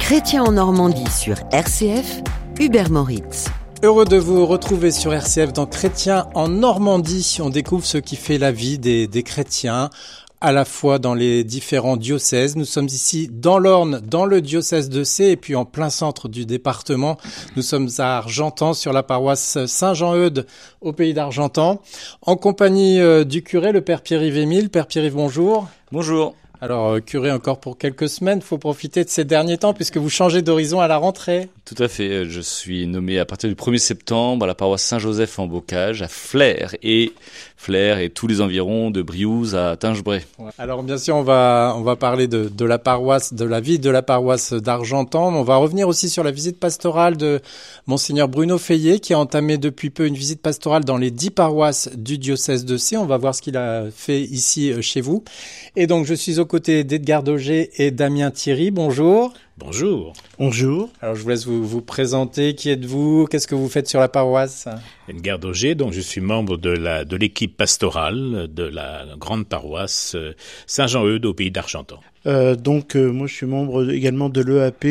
Chrétien en Normandie sur RCF, Hubert Moritz. Heureux de vous retrouver sur RCF dans Chrétien en Normandie. On découvre ce qui fait la vie des chrétiens, à la fois dans les différents diocèses. Nous sommes ici dans l'Orne, dans le diocèse de Sées, et puis en plein centre du département. Nous sommes à Argentan, sur la paroisse Saint-Jean-Eudes, au pays d'Argentan, en compagnie du curé, le père Pierre-Yves Émile. Père Pierre-Yves, bonjour. Bonjour. Alors, curé encore pour quelques semaines, faut profiter de ces derniers temps puisque vous changez d'horizon à la rentrée. Tout à fait, je suis nommé à partir du 1er septembre à la paroisse Saint-Joseph en Bocage, à Flers et tous les environs de Briouze à Tingebray. Alors bien sûr, on va parler de la paroisse, de la vie de la paroisse d'Argentan, mais on va revenir aussi sur la visite pastorale de Monseigneur Bruno Feillet qui a entamé depuis peu une visite pastorale dans les 10 paroisses du diocèse de Sées. On va voir ce qu'il a fait ici chez vous. Et donc je suis aux côtés d'Edgar Daugé et Damien Thierry. Bonjour. Bonjour. Bonjour. Alors je vous laisse vous présenter. Qui êtes-vous? Qu'est-ce que vous faites sur la paroisse? Edgar Daugé, donc je suis membre de l'équipe pastorale de la grande paroisse Saint-Jean-Eudes au pays d'Argentan. Moi je suis membre également de l'EAP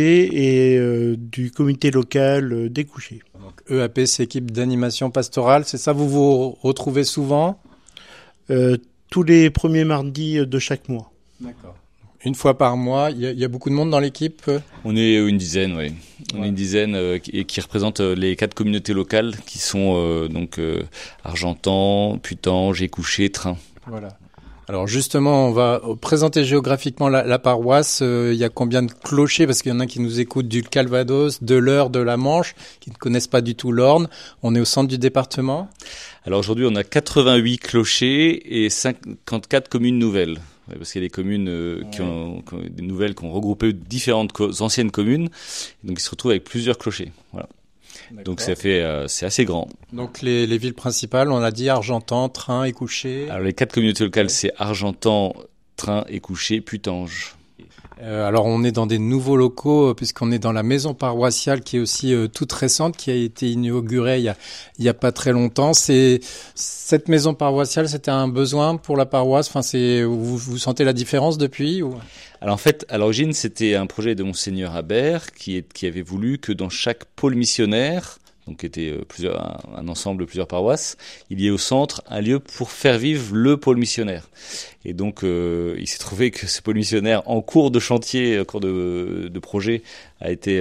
et du comité local des couchers. Donc EAP, c'est équipe d'animation pastorale, c'est ça? Vous vous retrouvez souvent? Tous les premiers mardis de chaque mois. D'accord. Une fois par mois, il y a beaucoup de monde dans l'équipe? On est une dizaine, oui. On est une dizaine et qui représente les 4 communautés locales qui sont Argentan, Putange, Écouché, Train. Voilà. Alors justement, on va présenter géographiquement la paroisse. Il y a combien de clochers? Parce qu'il y en a qui nous écoutent du Calvados, de l'Eure, de la Manche, qui ne connaissent pas du tout l'Orne. On est au centre du département. Alors aujourd'hui, on a 88 clochers et 54 communes nouvelles. Parce qu'il y a des communes qui ont des nouvelles qui ont regroupé différentes anciennes communes, donc ils se retrouvent avec plusieurs clochers. Voilà. Donc c'est assez grand. Donc les villes principales, on l'a dit, Argentan, Train, Écouché. Alors les 4 communautés locales, c'est Argentan, Train, Écouché, Putange. Alors on est dans des nouveaux locaux puisqu'on est dans la maison paroissiale qui est aussi toute récente, qui a été inaugurée il y a pas très longtemps. Cette maison paroissiale, c'était un besoin pour la paroisse. Enfin, vous sentez la différence depuis ou... Alors en fait, à l'origine, c'était un projet de Monseigneur Habert qui avait voulu que dans chaque pôle missionnaire, donc qui était un ensemble de plusieurs paroisses, il y ait au centre un lieu pour faire vivre le pôle missionnaire. Et donc il s'est trouvé que ce pôle missionnaire en cours de chantier, en cours de projet, a été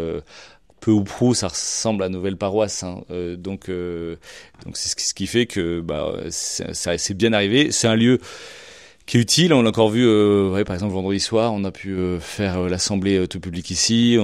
peu ou prou, ça ressemble à Nouvelle Paroisse. Hein. Donc c'est ce qui fait que ça c'est bien arrivé. C'est un lieu qui est utile. On l'a encore vu, par exemple vendredi soir, on a pu faire l'assemblée tout public ici,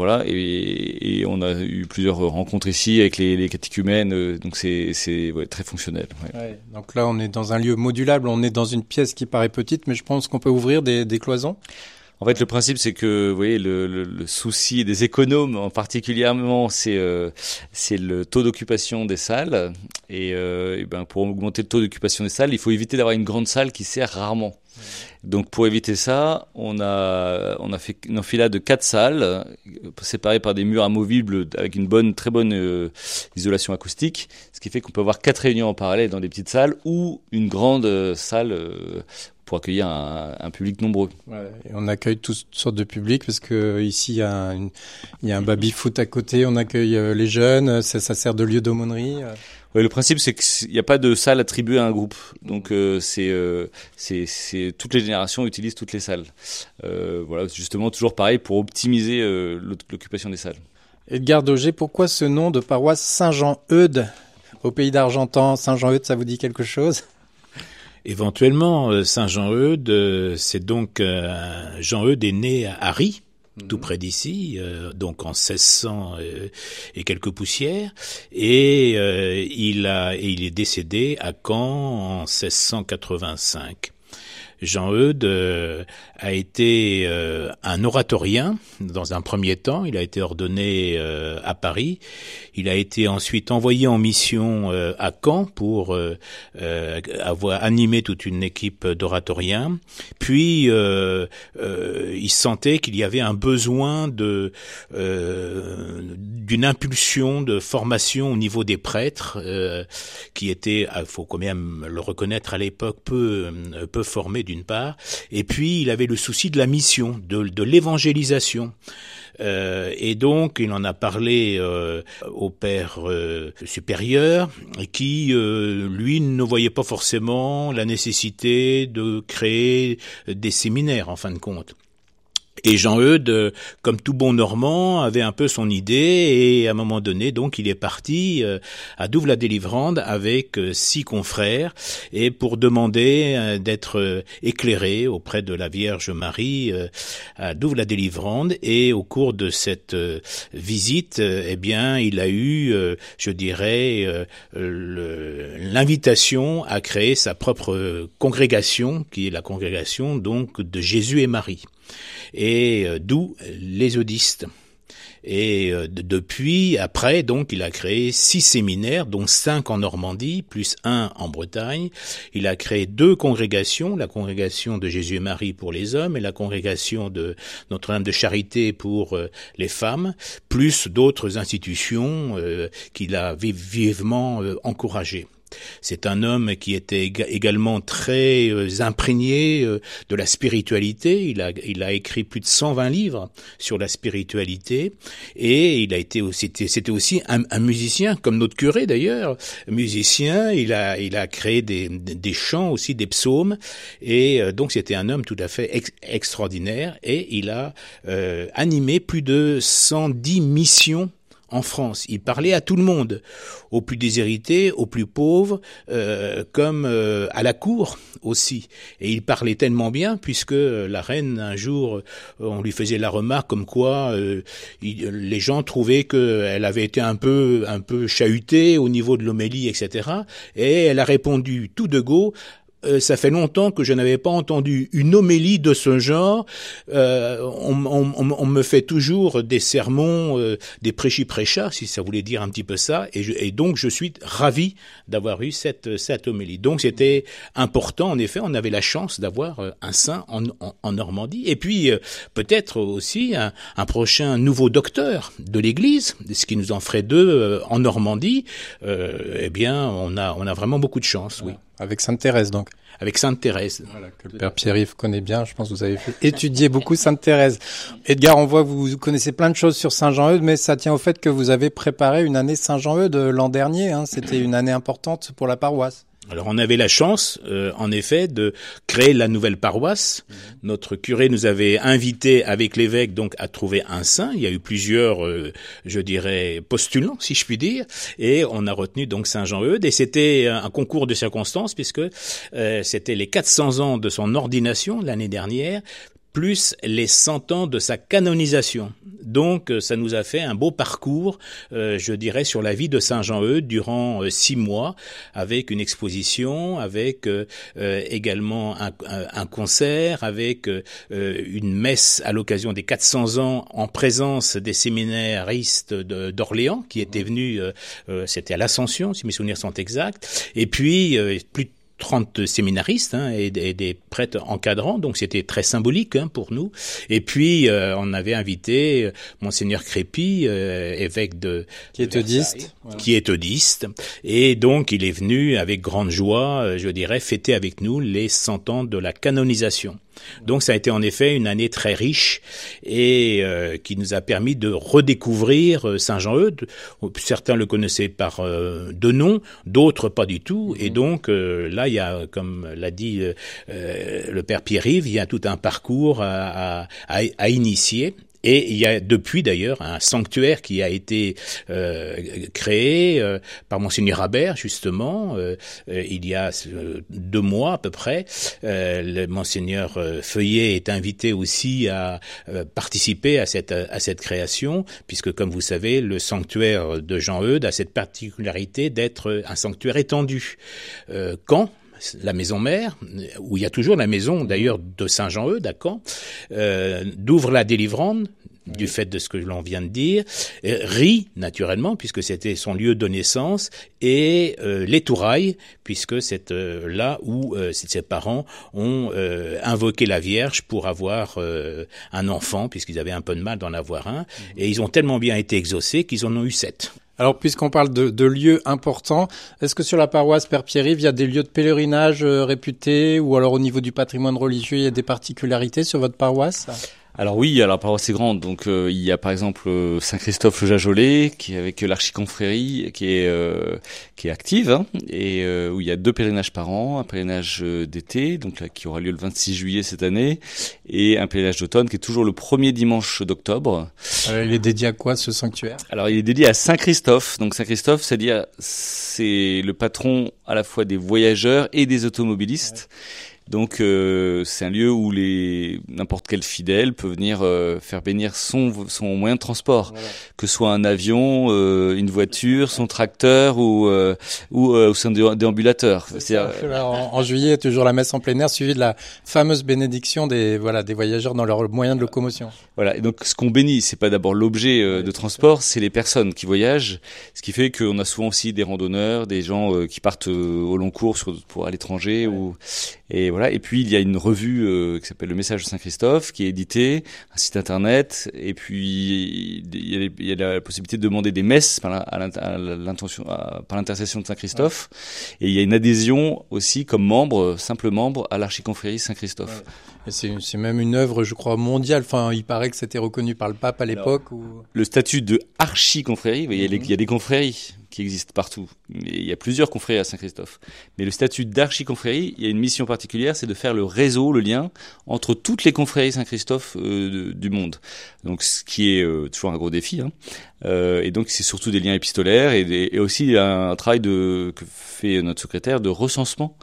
et on a eu plusieurs rencontres ici avec les catéchumènes, donc c'est très fonctionnel. Ouais. Ouais, donc là, on est dans un lieu modulable, on est dans une pièce qui paraît petite, mais je pense qu'on peut ouvrir des cloisons. En fait, le principe, c'est que, vous voyez, le souci des économes, en particulièrement, c'est le taux d'occupation des salles. Et pour augmenter le taux d'occupation des salles, il faut éviter d'avoir une grande salle qui sert rarement. Donc, pour éviter ça, on a fait une enfilade de 4 salles, séparées par des murs amovibles avec une très bonne isolation acoustique. Ce qui fait qu'on peut avoir 4 réunions en parallèle dans des petites salles ou une grande salle, pour accueillir un public nombreux. Ouais, et on accueille toutes sortes de publics parce que ici il y a un baby-foot à côté, on accueille les jeunes, ça sert de lieu d'aumônerie. Ouais, le principe c'est qu'il n'y a pas de salle attribuée à un groupe, donc c'est toutes les générations utilisent toutes les salles. Voilà, justement toujours pareil pour optimiser l'occupation des salles. Edgar Daugé, pourquoi ce nom de paroisse Saint-Jean-Eudes au pays d'Argentan? Saint-Jean-Eudes, ça vous dit quelque chose? Éventuellement, Saint-Jean-Eudes, c'est donc Jean-Eudes est né à Ary, tout près d'ici, donc en 1600 et quelques poussières, et il est décédé à Caen en 1685. Jean-Eudes a été un oratorien dans un premier temps. Il a été ordonné à Paris. Il a été ensuite envoyé en mission à Caen pour avoir animé toute une équipe d'oratoriens. Puis il sentait qu'il y avait un besoin d'une impulsion de formation au niveau des prêtres qui étaient, il faut quand même le reconnaître à l'époque, peu formés d'une part, et puis il avait le souci de la mission, de l'évangélisation. Et donc, il en a parlé au père supérieur, qui, lui, ne voyait pas forcément la nécessité de créer des séminaires, en fin de compte. Et Jean-Eudes, comme tout bon Normand, avait un peu son idée, et à un moment donné, donc, il est parti à Douve-la-Délivrande avec 6 confrères, et pour demander d'être éclairé auprès de la Vierge Marie à Douve-la-Délivrande. Et au cours de cette visite, eh bien, il a eu, je dirais, l'invitation à créer sa propre congrégation, qui est la congrégation donc de Jésus et Marie. Et d'où les eudistes. Et depuis, après, donc, il a créé 6 séminaires, dont 5 en Normandie, plus 1 en Bretagne. Il a créé 2 congrégations, la congrégation de Jésus et Marie pour les hommes et la congrégation de Notre-Dame de Charité pour les femmes, plus d'autres institutions qu'il a vivement encouragées. C'est un homme qui était également très imprégné de la spiritualité. Il a écrit plus de 120 livres sur la spiritualité, et c'était aussi un musicien, comme notre curé d'ailleurs, musicien. Il a créé des chants aussi, des psaumes, et donc c'était un homme tout à fait extraordinaire, et il a animé plus de 110 missions en France. Il parlait à tout le monde, aux plus déshérités, aux plus pauvres, comme à la cour aussi. Et il parlait tellement bien, puisque la reine, un jour, on lui faisait la remarque comme quoi les gens trouvaient qu'elle avait été un peu chahutée au niveau de l'homélie, etc. Et elle a répondu tout de go: ça fait longtemps que je n'avais pas entendu une homélie de ce genre. On me fait toujours des sermons, des prêchis-prêchas, si ça voulait dire un petit peu ça, et donc je suis ravi d'avoir eu cette homélie. Donc c'était important, en effet, on avait la chance d'avoir un saint en Normandie, et puis peut-être aussi un prochain nouveau docteur de l'Église, ce qui nous en ferait 2 en Normandie. Eh bien, on a vraiment beaucoup de chance, oui. Avec Sainte-Thérèse, donc. Avec Sainte-Thérèse. Voilà, que le Père Pierre-Yves connaît bien. Je pense que vous avez étudié beaucoup Sainte-Thérèse. Edgar, on voit que vous connaissez plein de choses sur Saint-Jean-Eudes, mais ça tient au fait que vous avez préparé une année Saint-Jean-Eudes l'an dernier. Hein. C'était une année importante pour la paroisse. Alors on avait la chance, en effet, de créer la nouvelle paroisse. Notre curé nous avait invités avec l'évêque donc à trouver un saint. Il y a eu plusieurs, je dirais, postulants, si je puis dire, et on a retenu donc Saint-Jean-Eudes. Et c'était un concours de circonstances, puisque c'était les 400 ans de son ordination l'année dernière, plus les 100 ans de sa canonisation. Donc, ça nous a fait un beau parcours, je dirais, sur la vie de Saint-Jean-Eudes durant 6 mois, avec une exposition, avec également un concert, avec une messe à l'occasion des 400 ans en présence des séminaristes d'Orléans, qui étaient venus, c'était à l'Ascension, si mes souvenirs sont exacts, et puis plus de 30 séminaristes et des prêtres encadrants, donc c'était très symbolique pour nous. Et puis on avait invité Monseigneur Crépy, évêque de qui est eudiste, qui est eudiste, et donc il est venu avec grande joie, je dirais, fêter avec nous les 100 ans de la canonisation. Donc ça a été en effet une année très riche et qui nous a permis de redécouvrir Saint-Jean-Eudes. Certains le connaissaient par de nom, d'autres pas du tout. Et donc là, il y a, comme l'a dit le Père Pierre-Yves, il y a tout un parcours à initier. Et il y a depuis d'ailleurs un sanctuaire qui a été créé par Monseigneur Habert justement il y a 2 mois à peu près. Le Monseigneur Feuillet est invité aussi à participer à cette création, puisque comme vous savez, le sanctuaire de Jean-Eudes a cette particularité d'être un sanctuaire étendu. Caen, la maison mère, où il y a toujours la maison d'ailleurs de Saint-Jean-Eudes à Caen, d'Ouvre-la-Délivrande, du fait de ce que l'on vient de dire, Rie, naturellement, puisque c'était son lieu de naissance, et les Tourailles, puisque c'est là où ses parents ont invoqué la Vierge pour avoir un enfant, puisqu'ils avaient un peu de mal d'en avoir un, et ils ont tellement bien été exaucés qu'ils en ont eu 7. Alors, puisqu'on parle de lieux importants, est-ce que sur la paroisse Père Pierre-Yves, il y a des lieux de pèlerinage réputés, ou alors au niveau du patrimoine religieux, il y a des particularités sur votre paroisse ? Alors oui, alors la paroisse est grande, donc il y a par exemple Saint-Christophe le Jajolais, qui est avec l'archiconfrérie, qui est active, hein, et où il y a 2 pèlerinages par an, un pèlerinage d'été, donc là qui aura lieu le 26 juillet cette année, et un pèlerinage d'automne qui est toujours le premier dimanche d'octobre. Il est dédié à quoi ce sanctuaire? Alors il est dédié à Saint-Christophe. Donc Saint-Christophe, c'est le patron à la fois des voyageurs et des automobilistes. Ouais. Donc c'est un lieu où n'importe quel fidèle peut venir faire bénir son moyen de transport, voilà. Que ce soit un avion, une voiture, son tracteur ou son déambulateur. En juillet, il y a toujours la messe en plein air suivie de la fameuse bénédiction des voyageurs dans leurs moyens de locomotion. Voilà. Et donc ce qu'on bénit, c'est pas d'abord l'objet de transport, c'est les personnes qui voyagent. Ce qui fait qu'on a souvent aussi des randonneurs, des gens qui partent au long cours pour à l'étranger et voilà. Et puis il y a une revue qui s'appelle Le Message de Saint-Christophe, qui est éditée, un site internet, et puis il y a la possibilité de demander des messes par l'intercession de Saint-Christophe, ouais. Et il y a une adhésion aussi comme simple membre à l'archiconfrérie Saint-Christophe. Ouais. Et c'est même une œuvre, je crois, mondiale. Enfin, il paraît que c'était reconnu par le pape à l'époque. Le statut de archiconfrérie, il y a des confréries qui existent partout. Il y a plusieurs confréries à Saint-Christophe. Mais le statut d'archiconfrérie, il y a une mission particulière, c'est de faire le réseau, le lien entre toutes les confréries Saint-Christophe du monde. Donc, ce qui est toujours un gros défi, hein. Et donc, c'est surtout des liens épistolaires et aussi un travail que fait notre secrétaire de recensement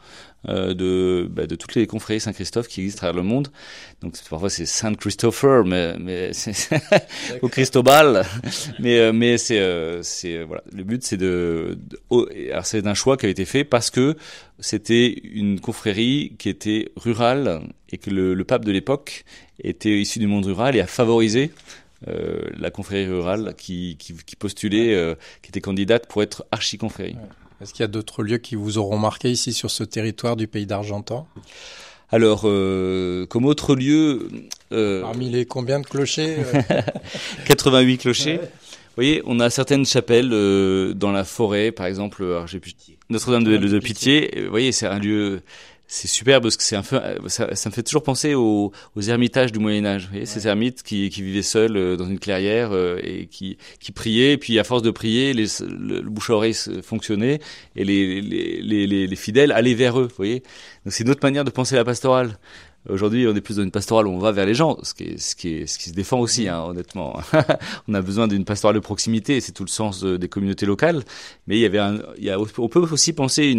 de toutes les confréries Saint-Christophe qui existent à travers le monde. Donc parfois c'est Saint Christopher, mais c'est au Cristobal, mais c'est voilà. Le but c'est alors c'est un choix qui a été fait parce que c'était une confrérie qui était rurale et que le pape de l'époque était issu du monde rural et a favorisé la confrérie rurale qui postulait, qui était candidate pour être archiconfrérie. Ouais. Est-ce qu'il y a d'autres lieux qui vous auront marqué ici sur ce territoire du pays d'Argentan? Alors, comme autre lieu... Parmi les combien de clochers 88 clochers. Ouais. Vous voyez, on a certaines chapelles dans la forêt, par exemple, Notre-Dame de Pitié. Vous voyez, c'est un lieu... C'est superbe parce que ça me fait toujours penser aux ermitages du Moyen-Âge. Vous voyez, ces ermites qui vivaient seuls dans une clairière et qui priaient. Et puis à force de prier, le bouche à oreille fonctionnait et les fidèles allaient vers eux. Vous voyez, donc c'est une autre manière de penser la pastorale. Aujourd'hui, on est plus dans une pastorale où on va vers les gens, ce qui se défend aussi, hein, honnêtement. On a besoin d'une pastorale de proximité, et c'est tout le sens des communautés locales. Mais on peut aussi penser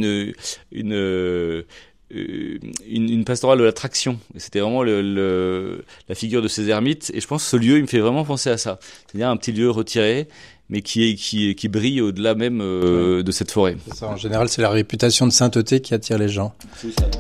une pastorale de l'attraction. C'était vraiment la figure de ces ermites, et je pense que ce lieu, il me fait vraiment penser à ça. C'est-à-dire un petit lieu retiré, mais qui brille au-delà même de cette forêt. C'est ça, en général, c'est la réputation de sainteté qui attire les gens. C'est ça.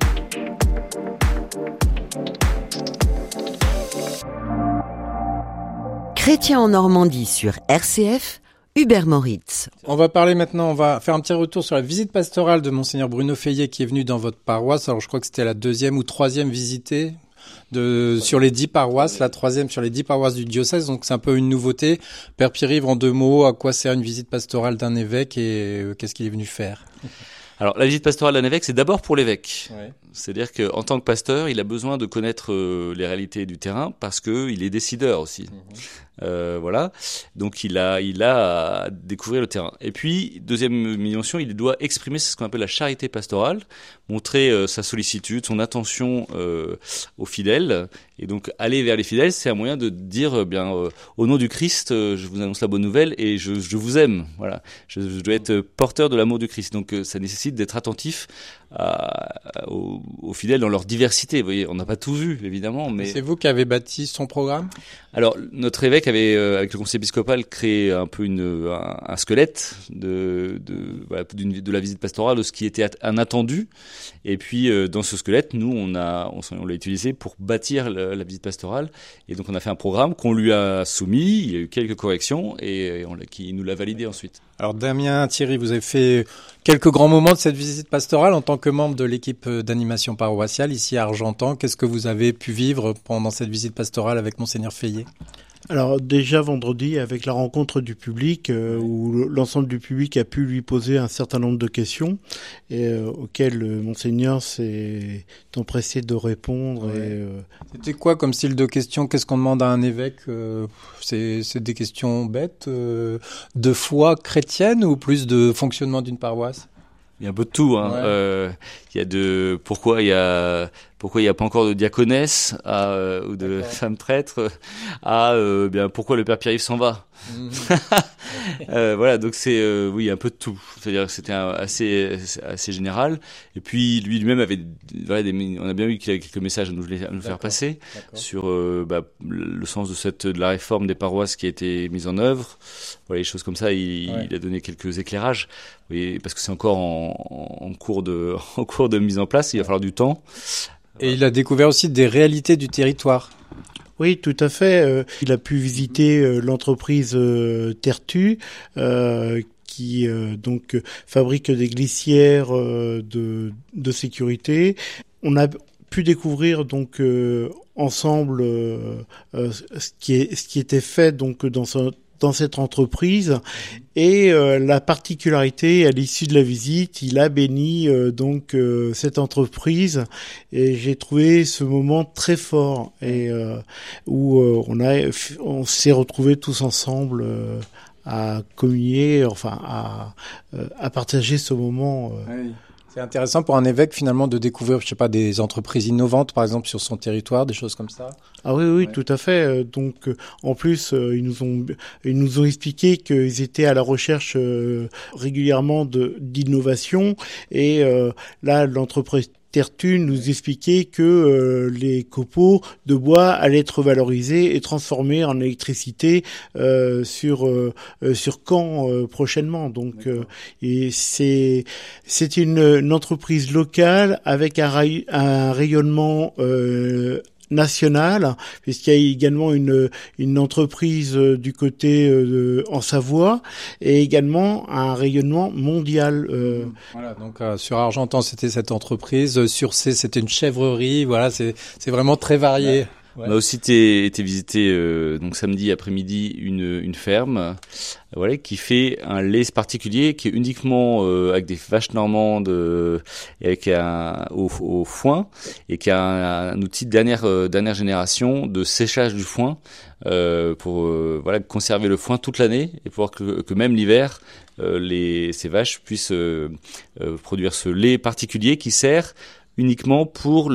Chrétien en Normandie sur RCF, Hubert Moritz. On va faire un petit retour sur la visite pastorale de Monseigneur Bruno Feillet qui est venu dans votre paroisse. Alors je crois que c'était la 2e ou 3e visitée sur les 10 paroisses, la 3e sur les 10 paroisses du diocèse, donc c'est un peu une nouveauté. Père Pierre-Yves, en 2 mots, à quoi sert une visite pastorale d'un évêque et qu'est-ce qu'il est venu faire? Alors, la visite pastorale d'un évêque, c'est d'abord pour l'évêque. Ouais. C'est-à-dire qu'en tant que pasteur, il a besoin de connaître les réalités du terrain parce que il est décideur aussi. Voilà. Donc, il a à découvrir le terrain. Et puis, deuxième dimension, il doit exprimer ce qu'on appelle la charité pastorale, montrer sa sollicitude, son attention aux fidèles. Et donc, aller vers les fidèles, c'est un moyen de dire, au nom du Christ, je vous annonce la bonne nouvelle et je vous aime. Voilà. Je dois être porteur de l'amour du Christ. Donc, ça nécessite d'être attentif aux fidèles dans leur diversité. Vous voyez, on n'a pas tout vu, évidemment, mais... C'est vous qui avez bâti son programme? Alors, notre évêque avait, avec le conseil épiscopal, créé un peu un squelette de la visite pastorale, de ce qui était un attendu. Et puis, dans ce squelette, nous, on l'a utilisé pour bâtir la visite pastorale. Et donc, on a fait un programme qu'on lui a soumis. Il y a eu quelques corrections et qui nous l'a validé ensuite. Alors, Damien, Thierry, vous avez fait quelques grands moments de cette visite pastorale en tant que membre de l'équipe d'animation paroissiale ici à Argentan. Qu'est-ce que vous avez pu vivre pendant cette visite pastorale avec Monseigneur Feillet? Alors déjà vendredi, avec la rencontre du public, où l'ensemble du public a pu lui poser un certain nombre de questions, auxquelles Monseigneur s'est empressé de répondre. Ouais. C'était quoi comme style de questions? Qu'est-ce qu'on demande à un évêque? C'est des questions bêtes, de foi chrétienne ou plus de fonctionnement d'une paroisse? Il y a un peu de tout, hein. Ouais. Il y a pourquoi il y a pas encore de diaconesse ou de femme prêtre bien pourquoi le père Pierre-Yves s'en va. Voilà, donc c'est oui, un peu de tout. C'est-à-dire que c'était assez général. Et puis lui-même avait on a bien vu qu'il avait quelques messages à nous faire passer sur le sens de la réforme des paroisses qui a été mise en œuvre. Voilà, les choses comme ça, il a donné quelques éclairages. Oui, parce que c'est encore en cours de mise en place, il va falloir du temps. Et il a découvert aussi des réalités du territoire. Oui, tout à fait. Il a pu visiter l'entreprise Tertu, qui donc fabrique des glissières de sécurité. On a pu découvrir donc ensemble ce qui était fait donc dans cette entreprise, et la particularité à l'issue de la visite, il a béni donc cette entreprise, et j'ai trouvé ce moment très fort, et où on s'est retrouvés tous ensemble à communier, enfin à partager ce moment. Oui. C'est intéressant pour un évêque finalement de découvrir, je sais pas, des entreprises innovantes par exemple sur son territoire, des choses comme ça. Ah oui, tout à fait. Donc en plus ils nous ont expliqué qu'ils étaient à la recherche régulièrement d'innovation, et là l'entreprise Tertu nous expliquait que les copeaux de bois allaient être valorisés et transformés en électricité sur Caen prochainement. Donc et c'est une entreprise locale avec un rayonnement nationale, puisqu'il y a également une entreprise du côté en Savoie, et également un rayonnement mondial. Voilà, donc sur Argentan c'était cette entreprise, sur C c'était une chèvrerie, voilà, c'est vraiment très varié. Ouais. Ouais. On a aussi été visiter donc samedi après-midi une ferme, voilà, qui fait un lait particulier qui est uniquement avec des vaches normandes et avec au foin, et qui a un outil de dernière génération de séchage du foin pour conserver le foin toute l'année, et pour que même l'hiver ces vaches puissent produire ce lait particulier qui sert uniquement pour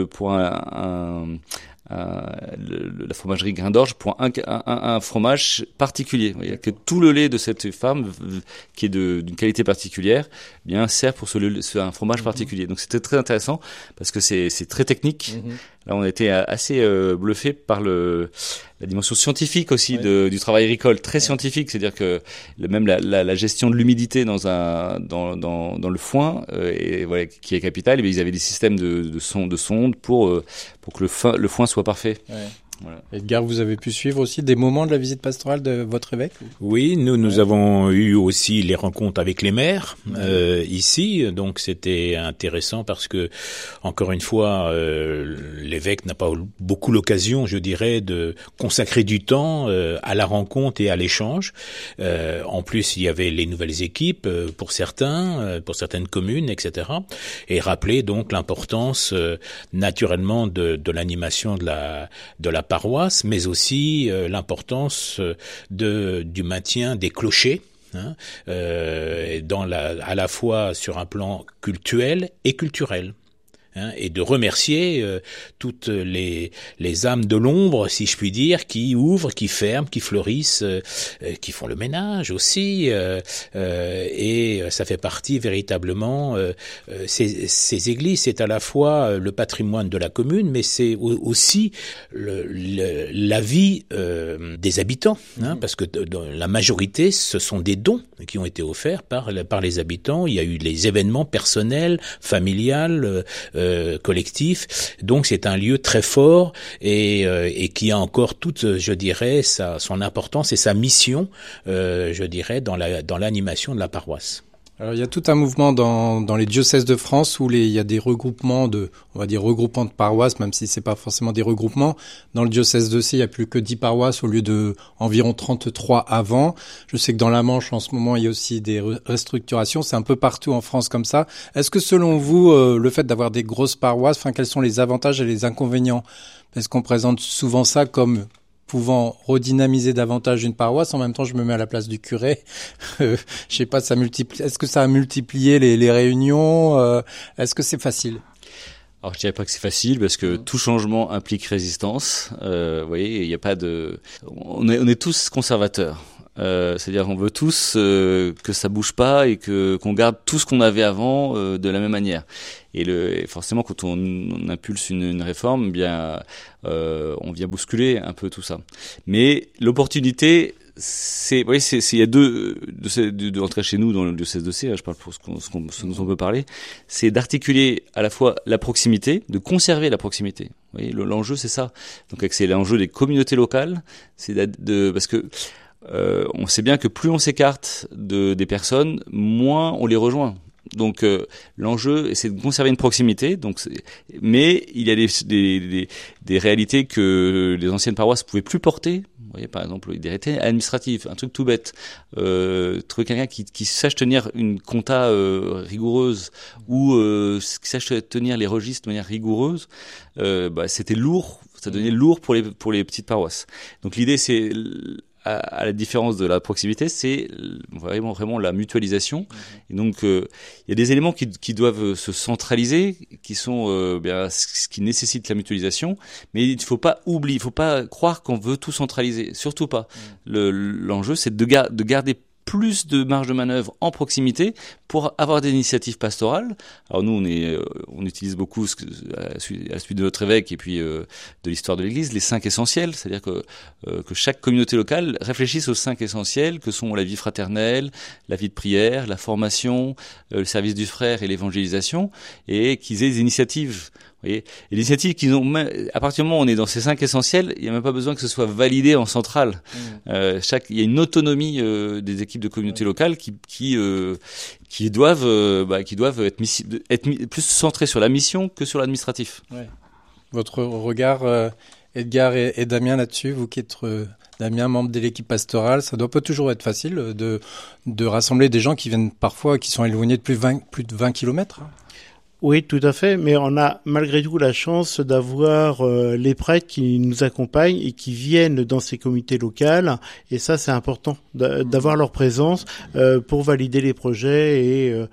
la fromagerie Grain d'Orge, pour un fromage particulier. Il y a que tout le lait de cette ferme, qui est d'une qualité particulière, bien sert pour un fromage particulier. Donc c'était très intéressant parce que c'est très technique. Là, on a été assez bluffé par la dimension scientifique aussi du travail agricole, très scientifique. C'est-à-dire que même la gestion de l'humidité dans le foin, qui est capitale. Et bien, ils avaient des systèmes de sondes pour que le foin soit parfait. Ouais. Voilà. Edgar, vous avez pu suivre aussi des moments de la visite pastorale de votre évêque? Oui, nous avons eu aussi les rencontres avec les maires ici, donc c'était intéressant parce que, encore une fois, l'évêque n'a pas beaucoup l'occasion, je dirais, de consacrer du temps à la rencontre et à l'échange. En plus, il y avait les nouvelles équipes pour certaines communes, etc. Et rappeler donc l'importance naturellement de l'animation de la paroisse, mais aussi l'importance du maintien des clochers, à la fois sur un plan cultuel et culturel. Et de remercier toutes les âmes de l'ombre, si je puis dire, qui ouvrent, qui ferment, qui fleurissent, qui font le ménage aussi, et ça fait partie véritablement. Ces églises, c'est à la fois le patrimoine de la commune, mais c'est aussi la vie des habitants, parce que dans la majorité, ce sont des dons qui ont été offerts par les habitants. Il y a eu les événements personnels, familiales, collectif. Donc c'est un lieu très fort et qui a encore toute, je dirais, son importance et sa mission, je dirais, dans l'animation de la paroisse. Alors, il y a tout un mouvement dans les diocèses de France où il y a des regroupements on va dire regroupements de paroisses, même si c'est pas forcément des regroupements. Dans le diocèse de C, il y a plus que 10 paroisses au lieu de environ 33 avant. Je sais que dans la Manche, en ce moment, il y a aussi des restructurations. C'est un peu partout en France comme ça. Est-ce que selon vous, le fait d'avoir des grosses paroisses, quels sont les avantages et les inconvénients? Est-ce qu'on présente souvent ça comme pouvant redynamiser davantage une paroisse? En même temps, je me mets à la place du curé. Je sais pas, est-ce que ça a multiplié les réunions? Est-ce que c'est facile? Alors je dirais pas que c'est facile parce que tout changement implique résistance. Vous voyez, il n'y a pas on est tous conservateurs. C'est-à-dire qu'on veut tous que ça bouge pas et qu'on garde tout ce qu'on avait avant de la même manière. Et forcément, quand on impulse une réforme, bien, on vient bousculer un peu tout ça. Mais l'opportunité, il y a d'entrer chez nous dans le diocèse de C, je parle pour ce dont on peut parler, c'est d'articuler à la fois la proximité, de conserver la proximité. Vous voyez, l'enjeu, c'est ça. Donc, c'est l'enjeu des communautés locales, parce que on sait bien que plus on s'écarte des personnes, moins on les rejoint. Donc l'enjeu, c'est de conserver une proximité. Mais il y a des réalités que les anciennes paroisses pouvaient plus porter. Vous voyez, par exemple, des réalités administratives, un truc tout bête. Trouver quelqu'un qui sache tenir une compta rigoureuse ou qui sache tenir les registres de manière rigoureuse, c'était lourd. Ça devenait lourd pour les petites paroisses. Donc l'idée, c'est à la différence de la proximité, c'est vraiment la mutualisation. Et donc, il y a des éléments qui doivent se centraliser, qui sont ce qui nécessite la mutualisation. Mais il faut pas croire qu'on veut tout centraliser. Surtout pas. L'enjeu, c'est de garder plus de marge de manœuvre en proximité pour avoir des initiatives pastorales. Alors nous, on utilise beaucoup à la suite de notre évêque et puis de l'histoire de l'Église, les 5 essentiels, c'est-à-dire que chaque communauté locale réfléchisse aux 5 essentiels que sont la vie fraternelle, la vie de prière, la formation, le service du frère et l'évangélisation, et qu'ils aient des initiatives. Vous voyez, et l'initiative à partir du moment où on est dans ces 5 essentiels, il n'y a même pas besoin que ce soit validé en centrale. Il y a une autonomie des équipes de communautés locales qui doivent être plus centrées sur la mission que sur l'administratif. Ouais. Votre regard, Edgar et Damien, là-dessus, vous qui êtes Damien, membre de l'équipe pastorale, ça doit pas toujours être facile de rassembler des gens qui viennent parfois, qui sont éloignés de plus de 20 kilomètres. Oui, tout à fait, mais on a malgré tout la chance d'avoir les prêtres qui nous accompagnent et qui viennent dans ces comités locales, et ça c'est important d'avoir leur présence pour valider les projets, et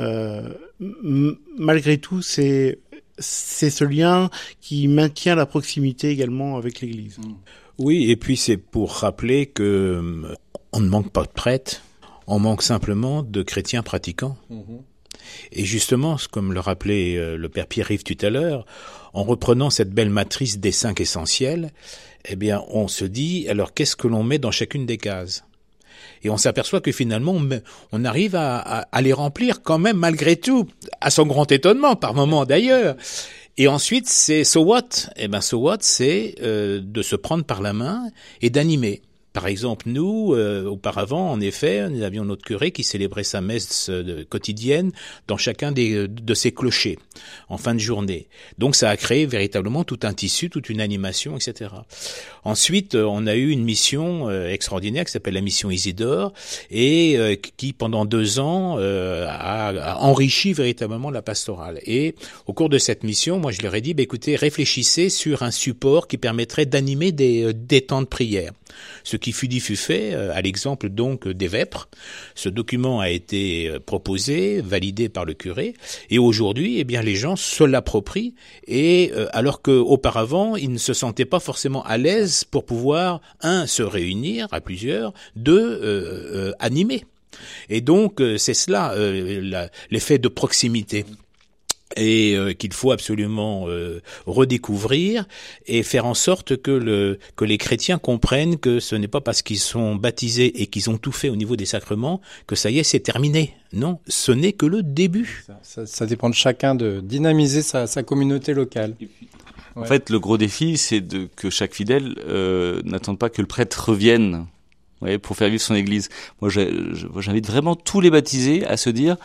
malgré tout c'est ce lien qui maintient la proximité également avec l'Église. Oui, et puis c'est pour rappeler que on ne manque pas de prêtres, on manque simplement de chrétiens pratiquants. Et justement, comme le rappelait le père Pierre-Yves tout à l'heure, en reprenant cette belle matrice des 5 essentiels, eh bien, on se dit, alors qu'est-ce que l'on met dans chacune des cases? Et on s'aperçoit que finalement, on arrive à les remplir quand même malgré tout, à son grand étonnement, par moments d'ailleurs. Et ensuite, c'est so what? Eh ben, so what, c'est de se prendre par la main et d'animer. Par exemple, nous, auparavant, en effet, nous avions notre curé qui célébrait sa messe quotidienne dans chacun de ses clochers, en fin de journée. Donc, ça a créé véritablement tout un tissu, toute une animation, etc. Ensuite, on a eu une mission extraordinaire qui s'appelle la mission Isidore, et qui, pendant 2 ans, a enrichi véritablement la pastorale. Et au cours de cette mission, moi, je leur ai dit, écoutez, réfléchissez sur un support qui permettrait d'animer des temps de prière. Ce qui fut dit fut fait, à l'exemple donc des vêpres. Ce document a été proposé, validé par le curé, et aujourd'hui, eh bien, les gens se l'approprient, et alors qu'auparavant, ils ne se sentaient pas forcément à l'aise pour pouvoir, 1, se réunir à plusieurs, 2, animer. Et donc, c'est cela, l'effet de proximité. Et qu'il faut absolument redécouvrir et faire en sorte que les chrétiens comprennent que ce n'est pas parce qu'ils sont baptisés et qu'ils ont tout fait au niveau des sacrements que ça y est, c'est terminé. Non, ce n'est que le début. Ça dépend de chacun de dynamiser sa communauté locale. En fait, le gros défi, c'est que chaque fidèle n'attende pas que le prêtre revienne voyez, pour faire vivre son église. Moi, j'invite vraiment tous les baptisés à se dire,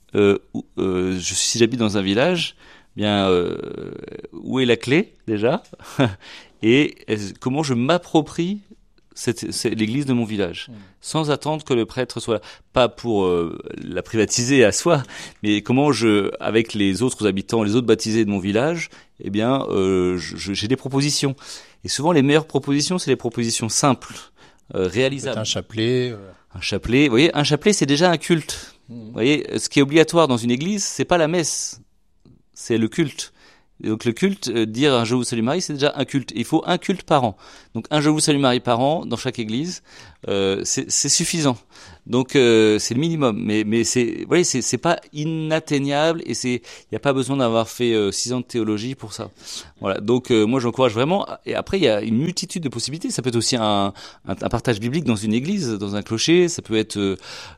si j'habite dans un village, bien, où est la clé déjà, et comment je m'approprie c'est l'église de mon village, sans attendre que le prêtre soit là. Pas pour la privatiser à soi, mais comment avec les autres habitants, les autres baptisés de mon village, eh bien, j'ai des propositions. Et souvent, les meilleures propositions, c'est les propositions simples, réalisables. Un chapelet. Un chapelet, vous voyez, un chapelet, c'est déjà un culte. Vous voyez, ce qui est obligatoire dans une église, c'est pas la messe, c'est le culte. Et donc le culte, dire un Je vous salue Marie, c'est déjà un culte. Il faut un culte par an. Donc un Je vous salue Marie par an dans chaque église, c'est suffisant. Donc c'est le minimum. Mais c'est, vous voyez, c'est pas inatteignable et il y a pas besoin d'avoir fait 6 ans de théologie pour ça. Voilà. Donc moi j'encourage vraiment. Et après il y a une multitude de possibilités. Ça peut être aussi un partage biblique dans une église, dans un clocher. Ça peut être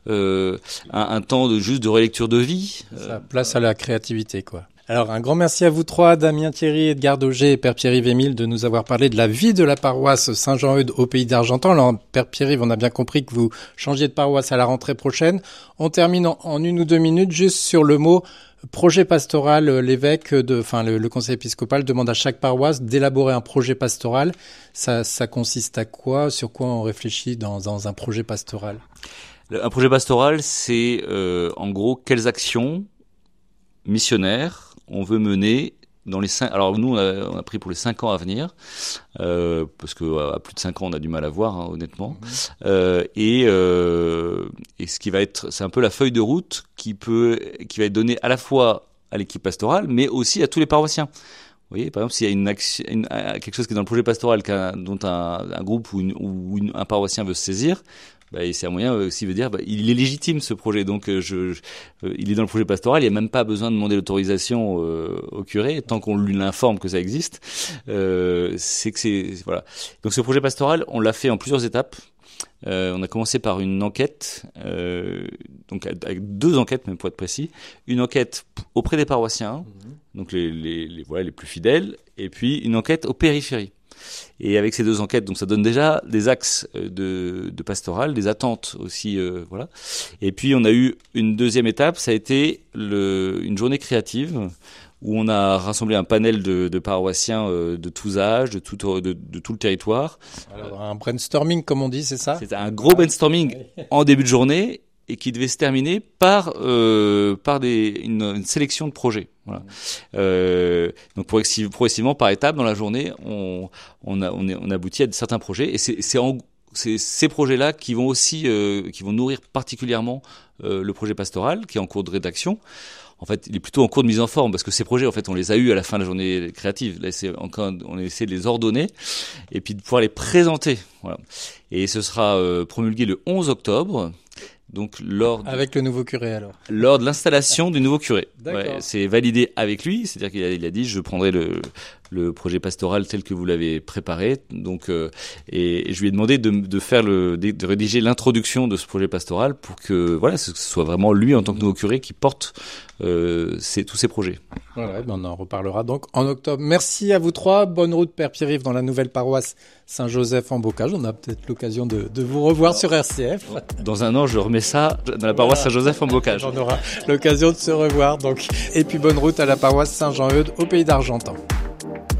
un temps juste de relecture de vie. Ça place à la créativité, quoi. Alors, un grand merci à vous trois, Damien Thierry, Edgar Dauger et Père Pierre-Yves Émile, de nous avoir parlé de la vie de la paroisse Saint-Jean-Eudes au Pays d'Argentan. Alors, Père Pierre-Yves, on a bien compris que vous changiez de paroisse à la rentrée prochaine. On termine en 1 ou 2 minutes juste sur le mot projet pastoral. L'évêque, le conseil épiscopal demande à chaque paroisse d'élaborer un projet pastoral. Ça consiste à quoi? Sur quoi on réfléchit dans un projet pastoral? Un projet pastoral, c'est en gros quelles actions missionnaires on veut mener dans les 5. Alors nous, on a pris pour les 5 ans à venir, parce que à plus de 5 ans, on a du mal à voir, hein, honnêtement. Et ce qui va être, c'est un peu la feuille de route qui va être donnée à la fois à l'équipe pastorale, mais aussi à tous les paroissiens. Vous voyez, par exemple, s'il y a quelque chose qui est dans le projet pastoral dont un groupe ou un paroissien veut se saisir, c'est un moyen aussi de dire, il est légitime ce projet, donc il est dans le projet pastoral, il n'y a même pas besoin de demander l'autorisation au curé, tant qu'on lui l'informe que ça existe. Voilà. Donc ce projet pastoral, on l'a fait en plusieurs étapes. On a commencé par une enquête, donc avec 2 enquêtes même pour être précis, une enquête auprès des paroissiens, donc les plus fidèles, et puis une enquête aux périphéries. Et avec ces 2 enquêtes, donc ça donne déjà des axes de pastoral, des attentes aussi, voilà. Et puis on a eu une deuxième étape, ça a été une journée créative où on a rassemblé un panel de paroissiens de tous âges, de tout le territoire. Alors, un brainstorming, comme on dit, c'est ça? C'était un gros brainstorming en début de journée et qui devait se terminer par une sélection de projets. Voilà. Donc progressivement, par étapes dans la journée, on aboutit à certains projets et c'est ces projets-là qui vont aussi qui vont nourrir particulièrement le projet pastoral qui est en cours de rédaction. En fait, il est plutôt en cours de mise en forme parce que ces projets, en fait, on les a eus à la fin de la journée créative. Là, on essaie de les ordonner et puis de pouvoir les présenter. Voilà. Et ce sera promulgué le 11 octobre. Donc avec le nouveau curé alors. Lors de l'installation du nouveau curé. D'accord. Ouais, c'est validé avec lui, c'est-à-dire qu'il a dit je prendrai le projet pastoral tel que vous l'avez préparé. Donc et je lui ai demandé de rédiger l'introduction de ce projet pastoral pour que ce soit vraiment lui en tant que nouveau curé qui porte tous ces projets. Voilà, on en reparlera donc en octobre. Merci à vous trois. Bonne route Père Pierre-Yves dans la nouvelle paroisse Saint-Joseph en Bocage. On a peut-être l'occasion de vous revoir sur RCF. Dans 1 an, je remets ça dans la paroisse Saint-Joseph en Bocage. On aura l'occasion de se revoir donc. Et puis bonne route à la paroisse Saint-Jean-Eudes au Pays d'Argentan.